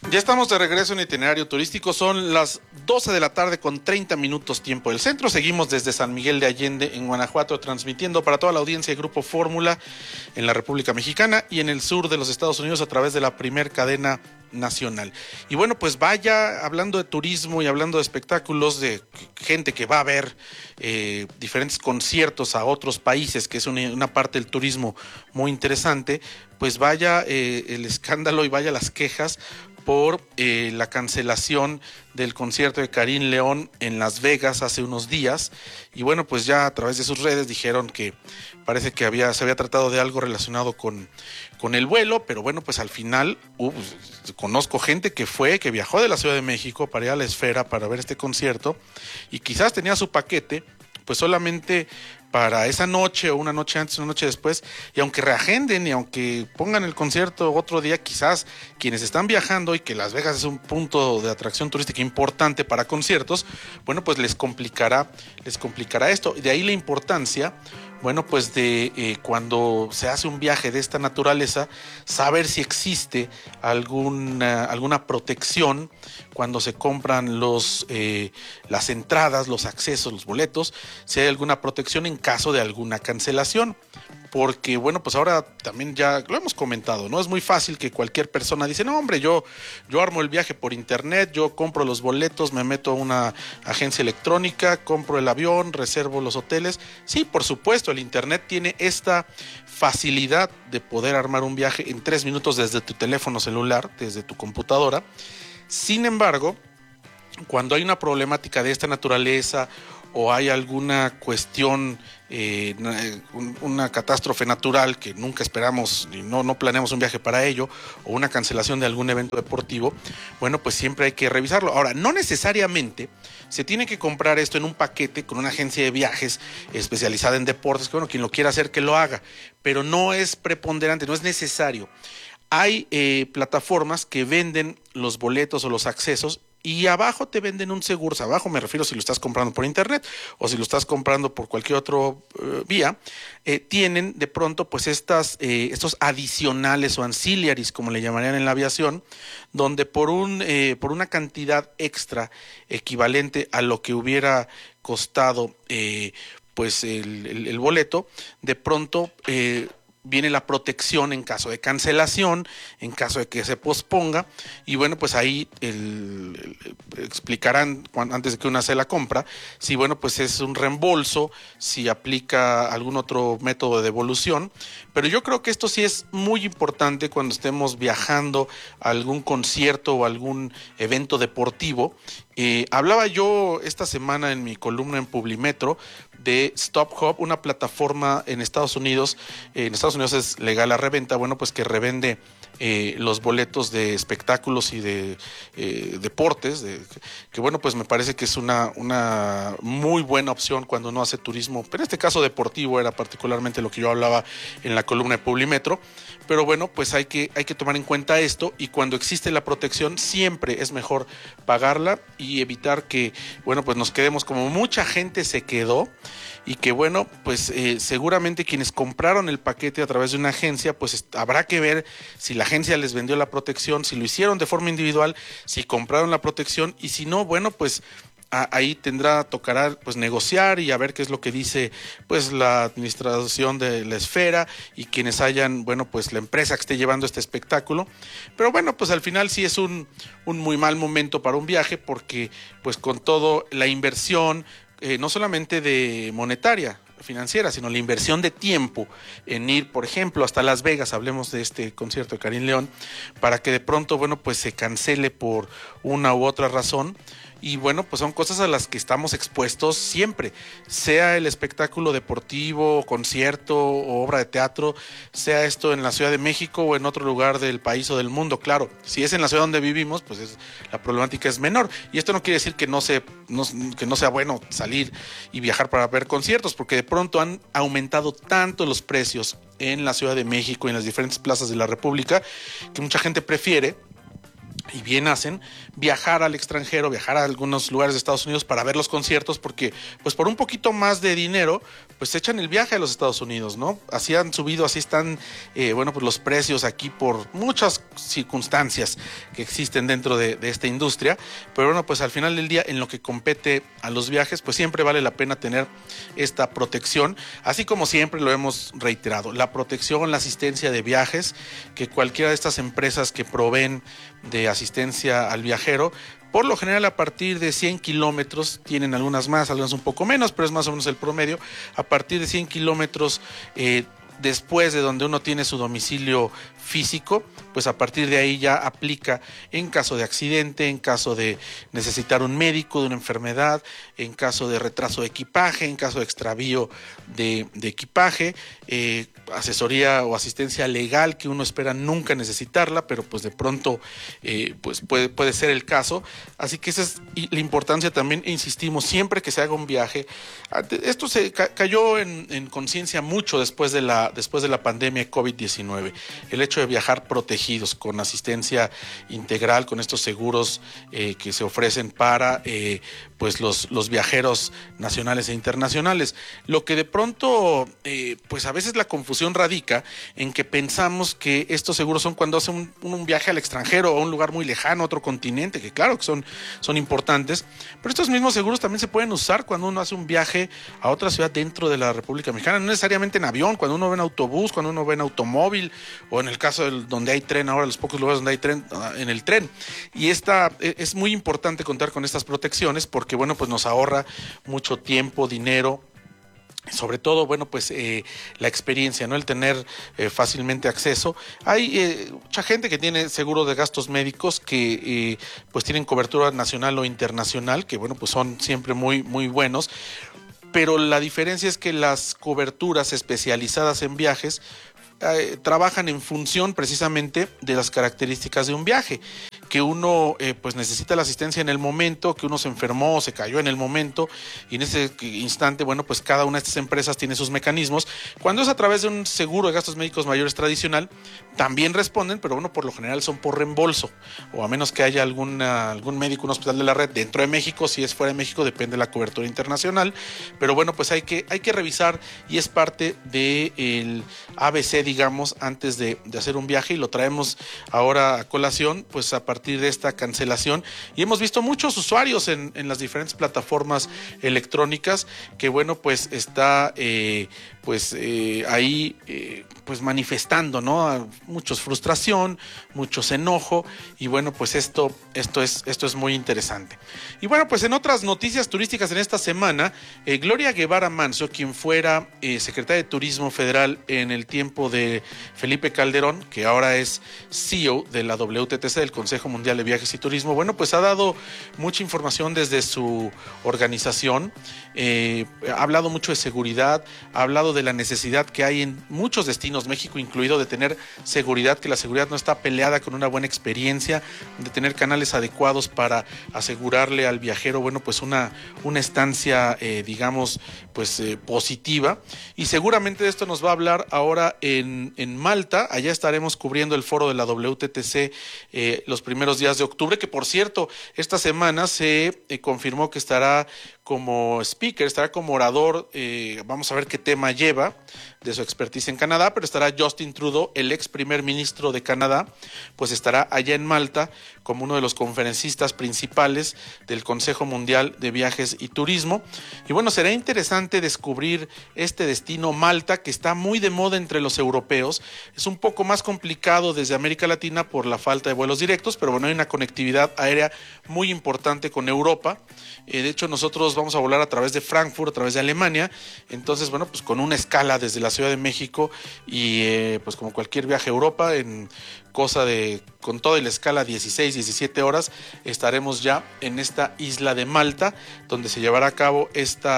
Ya estamos de regreso en Itinerario Turístico, son las 12 de la tarde con 30 minutos tiempo del centro. Seguimos desde San Miguel de Allende en Guanajuato transmitiendo para toda la audiencia de Grupo Fórmula en la República Mexicana y en el sur de los Estados Unidos a través de la primer cadena nacional. Y bueno, pues vaya, hablando de turismo y hablando de espectáculos, de gente que va a ver diferentes conciertos a otros países, que es una parte del turismo muy interesante, pues vaya el escándalo y vaya las quejas por la cancelación del concierto de Karim León en Las Vegas hace unos días. Y bueno, pues ya a través de sus redes dijeron que parece que se había tratado de algo relacionado con el vuelo, pero bueno, pues al final conozco gente que viajó de la Ciudad de México para ir a la Esfera para ver este concierto y quizás tenía su paquete pues solamente para esa noche o una noche antes, una noche después, y aunque reagenden y aunque pongan el concierto otro día, quizás quienes están viajando y que Las Vegas es un punto de atracción turística importante para conciertos, bueno, pues les complicará esto. De ahí la importancia, bueno, pues de cuando se hace un viaje de esta naturaleza, saber si existe alguna protección cuando se compran las entradas, los accesos, los boletos, si hay alguna protección en caso de alguna cancelación. Porque, bueno, pues ahora también ya lo hemos comentado, ¿no? Es muy fácil que cualquier persona dice, no, hombre, yo armo el viaje por internet, yo compro los boletos, me meto a una agencia electrónica, compro el avión, reservo los hoteles. Sí, por supuesto, el internet tiene esta facilidad de poder armar un viaje en 3 minutos desde tu teléfono celular, desde tu computadora. Sin embargo, cuando hay una problemática de esta naturaleza o hay alguna cuestión, una catástrofe natural que nunca esperamos y no planeamos un viaje para ello, o una cancelación de algún evento deportivo, bueno, pues siempre hay que revisarlo. Ahora, no necesariamente se tiene que comprar esto en un paquete con una agencia de viajes especializada en deportes, que bueno, quien lo quiera hacer que lo haga, pero no es preponderante, no es necesario. Hay plataformas que venden los boletos o los accesos y abajo te venden un seguro. Abajo me refiero si lo estás comprando por internet o si lo estás comprando por cualquier otro vía. Tienen de pronto pues estos adicionales o ancillaries, como le llamarían en la aviación, donde por una cantidad extra equivalente a lo que hubiera costado pues el boleto, de pronto viene la protección en caso de cancelación, en caso de que se posponga, y bueno, pues ahí explicarán antes de que una hace la compra, si bueno, pues es un reembolso, si aplica algún otro método de devolución, pero yo creo que esto sí es muy importante cuando estemos viajando a algún concierto o algún evento deportivo. Hablaba yo esta semana en mi columna en Publimetro de StubHub, una plataforma en Estados Unidos. En Estados Unidos es legal la reventa, bueno, pues que revende los boletos de espectáculos y de deportes, que bueno, pues me parece que es una muy buena opción cuando uno hace turismo, pero en este caso deportivo era particularmente lo que yo hablaba en la columna de Publimetro. Pero bueno, pues hay que tomar en cuenta esto, y cuando existe la protección siempre es mejor pagarla y evitar que, bueno, pues nos quedemos como mucha gente se quedó, y que bueno, pues seguramente quienes compraron el paquete a través de una agencia, pues habrá que ver si la agencia les vendió la protección, si lo hicieron de forma individual, si compraron la protección, y si no, bueno, pues ahí tocará pues negociar y a ver qué es lo que dice pues la administración de la Esfera y quienes hayan, bueno, pues la empresa que esté llevando este espectáculo. Pero bueno, pues al final sí es un muy mal momento para un viaje, porque pues con todo la inversión, no solamente de monetaria, financiera, sino la inversión de tiempo en ir, por ejemplo, hasta Las Vegas, hablemos de este concierto de Karim León, para que de pronto, bueno, pues se cancele por una u otra razón. Y bueno, pues son cosas a las que estamos expuestos siempre, sea el espectáculo deportivo, concierto o obra de teatro, sea esto en la Ciudad de México o en otro lugar del país o del mundo. Claro, si es en la ciudad donde vivimos, pues la problemática es menor. Y esto no quiere decir que no sea bueno salir y viajar para ver conciertos, porque de pronto han aumentado tanto los precios en la Ciudad de México y en las diferentes plazas de la República que mucha gente prefiere y bien hacen, viajar al extranjero, viajar a algunos lugares de Estados Unidos para ver los conciertos, porque pues por un poquito más de dinero, pues echan el viaje a los Estados Unidos, ¿no? Así han subido, así están, bueno, pues los precios aquí por muchas circunstancias que existen dentro de esta industria, pero bueno, pues al final del día, en lo que compete a los viajes, pues siempre vale la pena tener esta protección, así como siempre lo hemos reiterado, la protección, la asistencia de viajes, que cualquiera de estas empresas que proveen de asistencia al viajero, por lo general a partir de 100 kilómetros, tienen algunas más, algunas un poco menos, pero es más o menos el promedio, a partir de 100 kilómetros después de donde uno tiene su domicilio físico, pues a partir de ahí ya aplica en caso de accidente, en caso de necesitar un médico, de una enfermedad, en caso de retraso de equipaje, en caso de extravío de equipaje, asesoría o asistencia legal que uno espera nunca necesitarla, pero pues de pronto pues puede ser el caso. Así que esa es la importancia también, insistimos, siempre que se haga un viaje. Esto se cayó en conciencia mucho después de la pandemia COVID-19. El hecho de viajar protegidos, con asistencia integral, con estos seguros que se ofrecen para pues los viajeros nacionales e internacionales. Lo que de pronto, pues a veces la confusión radica en que pensamos que estos seguros son cuando hace un viaje al extranjero o a un lugar muy lejano, a otro continente, que claro que son importantes, pero estos mismos seguros también se pueden usar cuando uno hace un viaje a otra ciudad dentro de la República Mexicana, no necesariamente en avión, cuando uno va en autobús, cuando uno va en automóvil, o en el caso donde hay tren, ahora los pocos lugares donde hay tren, en el tren. Y es muy importante contar con estas protecciones porque, bueno, pues nos ahorra mucho tiempo, dinero, sobre todo, bueno, pues la experiencia, ¿no? El tener fácilmente acceso. Hay mucha gente que tiene seguro de gastos médicos que pues tienen cobertura nacional o internacional, que bueno, pues son siempre muy, muy buenos. Pero la diferencia es que las coberturas especializadas en viajes trabajan en función precisamente de las características de un viaje, que uno pues necesita la asistencia en el momento, que uno se enfermó o se cayó en el momento, y en ese instante, bueno, pues cada una de estas empresas tiene sus mecanismos. Cuando es a través de un seguro de gastos médicos mayores tradicional, también responden, pero bueno, por lo general son por reembolso, o a menos que haya algún médico, un hospital de la red dentro de México. Si es fuera de México, depende de la cobertura internacional, pero bueno, pues hay que revisar, y es parte del ABC, digamos, antes de hacer un viaje, y lo traemos ahora a colación, pues a partir de esta cancelación, y hemos visto muchos usuarios en las diferentes plataformas electrónicas que, bueno, pues está ahí pues manifestando, ¿no? Muchos frustración, muchos enojo, y bueno, pues esto es muy interesante. Y bueno, pues en otras noticias turísticas en esta semana, Gloria Guevara Manso, quien fuera secretaria de Turismo Federal en el tiempo de Felipe Calderón, que ahora es CEO de la WTTC, del Consejo Mundial de Viajes y Turismo, bueno, pues ha dado mucha información desde su organización, ha hablado mucho de seguridad, ha hablado de la necesidad que hay en muchos destinos, México incluido, de tener seguridad, que la seguridad no está peleada con una buena experiencia, de tener canales adecuados para asegurarle al viajero, bueno, pues una estancia, digamos, pues positiva. Y seguramente de esto nos va a hablar ahora en Malta. Allá estaremos cubriendo el foro de la WTTC los primeros días de octubre, que por cierto, esta semana se confirmó que estará como speaker, estará como orador, vamos a ver qué tema lleva de su expertise en Canadá, pero estará Justin Trudeau, el ex primer ministro de Canadá, pues estará allá en Malta como uno de los conferencistas principales del Consejo Mundial de Viajes y Turismo. Y bueno, será interesante descubrir este destino Malta, que está muy de moda entre los europeos. Es un poco más complicado desde América Latina por la falta de vuelos directos, pero bueno, hay una conectividad aérea muy importante con Europa. De hecho, nosotros vamos a volar a través de Frankfurt, a través de Alemania. Entonces, bueno, pues con una escala desde la Ciudad de México, y pues como cualquier viaje a Europa, en con toda la escala 16, 17 horas, estaremos ya en esta isla de Malta, donde se llevará a cabo esta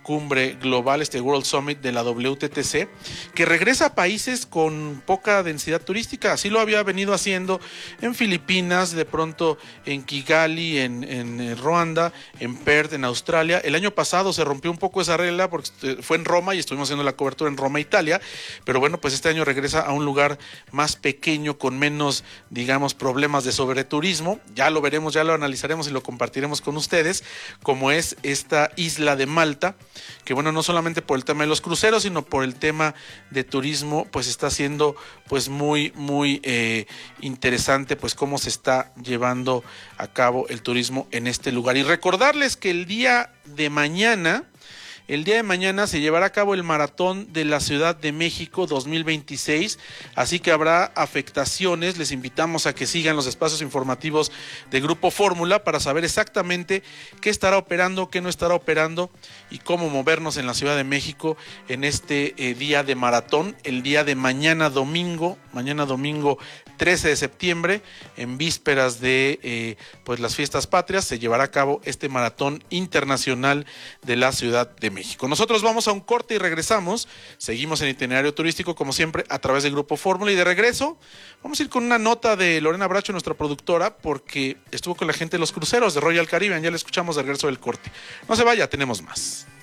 cumbre global, este World Summit de la WTTC, que regresa a países con poca densidad turística. Así lo había venido haciendo en Filipinas, de pronto en Kigali, en Ruanda, en Perth, en Australia. El año pasado se rompió un poco esa regla porque fue en Roma y estuvimos haciendo la cobertura en Roma, Italia, pero bueno, pues este año regresa a un lugar más pequeño, con menos, digamos, problemas de sobreturismo. Ya lo veremos, ya lo analizaremos y lo compartiremos con ustedes, como es esta isla de Malta, que bueno, no solamente por el tema de los cruceros, sino por el tema de turismo, pues está siendo pues muy interesante pues cómo se está llevando a cabo el turismo en este lugar. Y recordarles que el día de mañana se llevará a cabo el Maratón de la Ciudad de México 2026, así que habrá afectaciones. Les invitamos a que sigan los espacios informativos de Grupo Fórmula para saber exactamente qué estará operando, qué no estará operando y cómo movernos en la Ciudad de México en este día de maratón, el día de mañana domingo 13 de septiembre, en vísperas de pues las fiestas patrias, se llevará a cabo este maratón internacional de la Ciudad de México. Nosotros vamos a un corte y regresamos. Seguimos en Itinerario Turístico, como siempre, a través del Grupo Fórmula. Y de regreso, vamos a ir con una nota de Lorena Bracho, nuestra productora, porque estuvo con la gente de los cruceros de Royal Caribbean. Ya le escuchamos de regreso del corte. No se vaya, tenemos más.